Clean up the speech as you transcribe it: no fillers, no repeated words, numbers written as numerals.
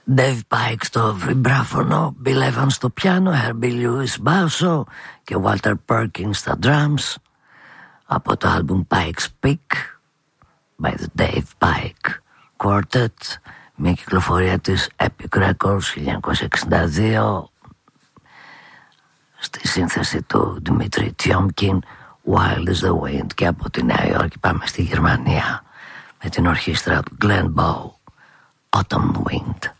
Dave Pike στο βιμπράφωνο, Bill Evans στο πιάνο, Herbie Lewis μπάσο και Walter Perkins στα drums, από το άλμπουμ Pike's Peak by the Dave Pike Quartet, μια κυκλοφορία της Epic Records 1962, στη σύνθεση του Δημήτρη Τιόμκιν, Wild is the Wind. Και από τη Νέα Υόρκη πάμε στη Γερμανία με την ορχήστρα του Glenn Bow, Autumn Wind.